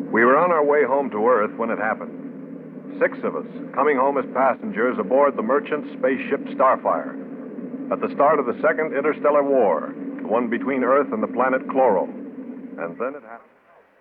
We were on our way home to Earth when it happened. 6 of us, coming home as passengers aboard the merchant spaceship Starfire. At the start of the Second Interstellar War, the one between Earth and the planet Chloro. And then it happened.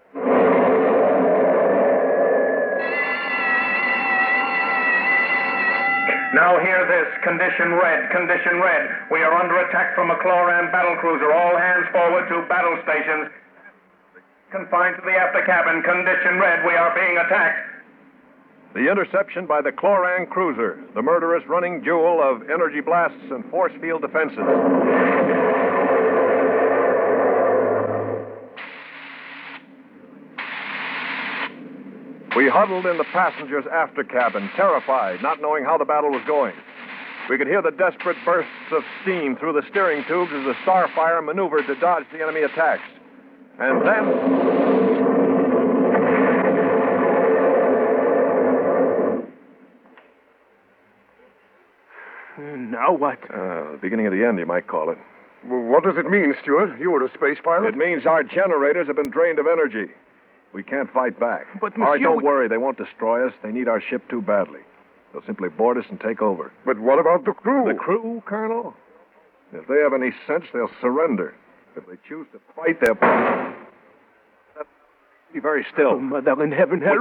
Now hear this. Condition red. Condition red. We are under attack from a Chloran battlecruiser. All hands forward to battle stations. Confined to the after cabin. Condition red. We are being attacked. The interception by the Chloran cruiser, the murderous running jewel of energy blasts and force field defenses. We huddled in the passengers' after cabin, terrified, not knowing how the battle was going. We could hear the desperate bursts of steam through the steering tubes as the Starfire maneuvered to dodge the enemy attacks. And then... Now what? The beginning of the end, you might call it. Well, what does it mean, Stuart? You were a space pilot? It means our generators have been drained of energy. We can't fight back. But, All right, monsieur, don't worry. They won't destroy us. They need our ship too badly. They'll simply board us and take over. But what about the crew? The crew, Colonel? If they have any sense, they'll surrender. If they choose to fight, they'll be very still. Oh, Mother in heaven, help